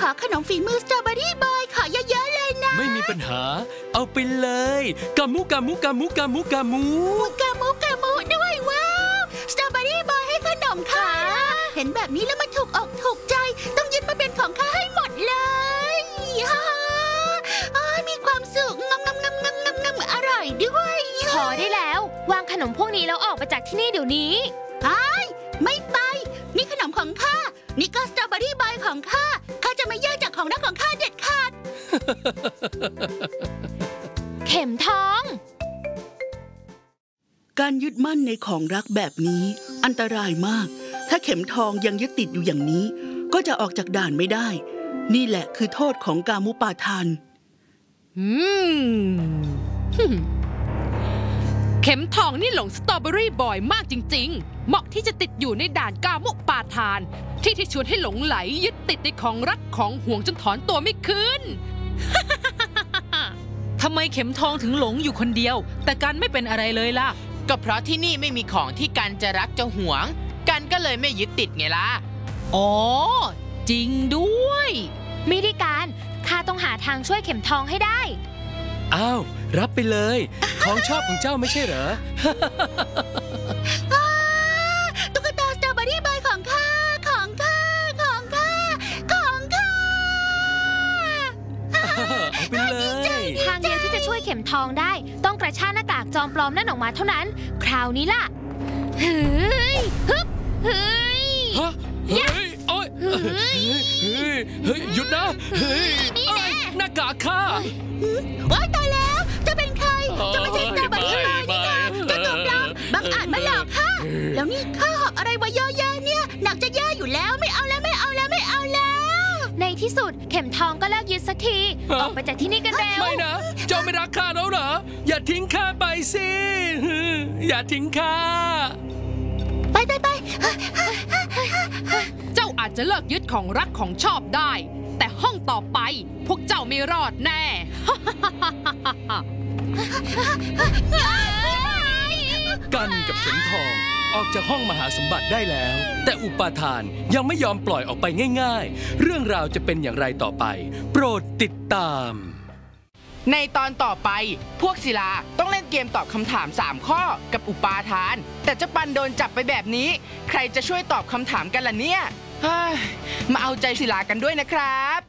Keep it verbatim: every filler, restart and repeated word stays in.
อขนมฝีมือสตรอเบอรี่บอยขอเยอะๆเลยนะไม่มีปัญหาเอาไปเลยกามูกามูกามูกามูกามูกามูกามูด้วยว้าวสตรอเบอรี่บอยให้ขนมค่ะเห็นแบบนี้แล้วมันถูกอกถูกใจต้องยึดมาเป็นของข้าให้หมดเลยฮ่ามีความสุขงำงำงำงำงำงำอร่อยด้วยพอได้แล้ววางขนมพวกนี้แล้วออกไปจากที่นี่เดี๋ยวนี้ไอ้ไม่ไปนี่ขนมของข้านี่ก็สตรอเบอรี่บอยของข้าข้าจะไม่แยกจากของรักของข้าเด็ดขาดเข็มทองการยึดมั่นในของรักแบบนี้อันตรายมากถ้าเข็มทองยังยึดติดอยู่อย่างนี้ก็จะออกจากด่านไม่ได้นี่แหละคือโทษของกามุปาทานอืมเข็มทองนี่หลงสตรอเบอรี่บอยมากจริงๆเหมาะที่จะติดอยู่ในด่านกามุปาทานที่ที่ชวนให้หลงไหลยึดติดในของรักของห่วงจนถอนตัวไม่คืนทำไมเข็มทองถึงหลงอยู่คนเดียวแต่กันไม่เป็นอะไรเลยล่ะก็เพราะที่นี่ไม่มีของที่กันจะรักจะหวงกันก็เลยไม่ยึดติดไงล่ะอ๋อจริงด้วยไม่ได้การข้าต้องหาทางช่วยเข็มทองให้ได้อ้าวรับไปเลยของชอบของเจ้าไม่ใช่เหรอตุ๊กตาสตรอเบอรี่บอยของข้าของข้าของข้าของข้าเอาไปเลยทางเดียวที่จะช่วยเข็มทองได้ต้องกระชากหน้ากากจอมปลอมนั่นออกมาเท่านั้นคราวนี้ล่ะเฮ้ยฮึบเฮ้ยฮะเฮ้ยโอ๊ยเฮ้ยเฮ้ยหยุดนะเฮ้ยหน้ากากข้าว้ายตายแล้วจะเป็นใครจะไม่ใช่สตรอเบอรี่บอยนี่นะเจ้าตัวปลอมบังอาจมาหลอกข้าแล้วนี่ข้าหอบอะไรไว้เยอะแยะเนี่ยหนักจะแย่อยู่แล้วไม่เอาแล้วไม่เอาแล้วไม่เอาแล้วในที่สุดเข็มทองก็เลิกยึดสักทีออกไปจากที่นี่กันเร็วไม่นะเจ้าไม่รักข้าแล้วเหรออย่าทิ้งข้าไปสิอย่าทิ้งข้าไปไปไปเจ้าอาจจะเลิกยึดของรักของชอบได้แต่ห้องต่อไปพวกเจ้าไม่รอดแน่กันกับเข็มทองออกจากห้องมหาสมบัติได้แล้วแต่อุปาทานยังไม่ยอมปล่อยออกไปง่ายๆเรื่องราวจะเป็นอย่างไรต่อไปโปรดติดตามในตอนต่อไปพวกศิลาต้องเล่นเกมตอบคำถามสามข้อกับอุปาทานแต่เจ้าปันโดนจับไปแบบนี้ใครจะช่วยตอบคำถามกันล่ะเนี่ยมาเอาใจศิลากันด้วยนะครับ